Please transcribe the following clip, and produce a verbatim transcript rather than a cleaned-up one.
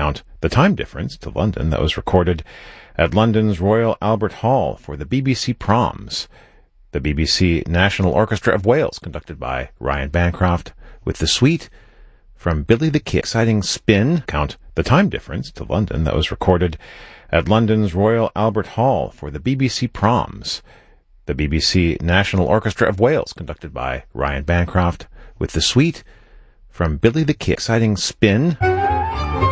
count the time difference to London, that was recorded at London's Royal Albert Hall for the B B C Proms. The B B C National Orchestra of Wales, conducted by Ryan Bancroft, with the suite from Billy the Kid. Exciting spin, count the time difference to London, that was recorded at London's Royal Albert Hall for the B B C Proms. The B B C National Orchestra of Wales, conducted by Ryan Bancroft, with the suite from Billy the Kid. Exciting spin.